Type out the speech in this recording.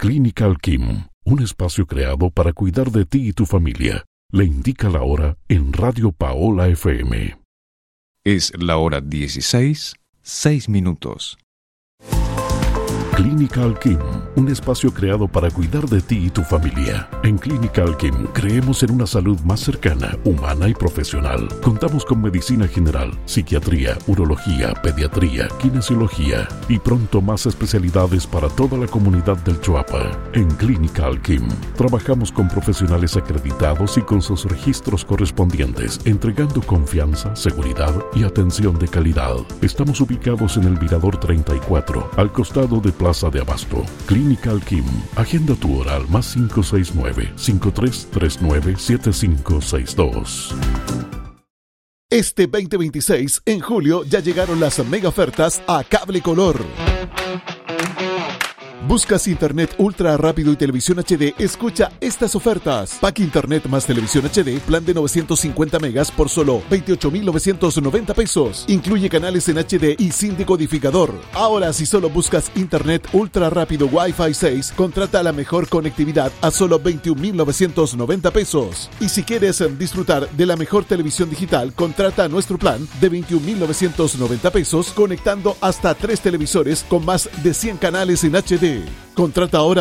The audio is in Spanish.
Clínica Alquim, un espacio creado para cuidar de ti y tu familia. Le indica la hora en Radio Paola FM. Es la hora 16:06. Clínica Alquim, un espacio creado para cuidar de ti y tu familia. En Clínica Alquim creemos en una salud más cercana, humana y profesional. Contamos con medicina general, psiquiatría, urología, pediatría, kinesiología y pronto más especialidades para toda la comunidad del Choapa. En Clínica Alquim trabajamos con profesionales acreditados y con sus registros correspondientes, entregando confianza, seguridad y atención de calidad. Estamos ubicados en el Mirador 34, al costado de Plaza de Abasto. Clínica Alquim. Agenda tu hora al más 569-5339-7562. Este 2026, en julio, ya llegaron las mega ofertas a Cable Color. Buscas internet ultra rápido y televisión HD, escucha estas ofertas. Pack internet más televisión HD, plan de 950 megas por solo 28,990 pesos. Incluye canales en HD y sin decodificador. Ahora, si solo buscas internet ultra rápido Wi-Fi 6, contrata la mejor conectividad a solo 21,990 pesos. Y si quieres disfrutar de la mejor televisión digital, contrata nuestro plan de 21,990 pesos, conectando hasta 3 televisores con más de 100 canales en HD. Contrata ahora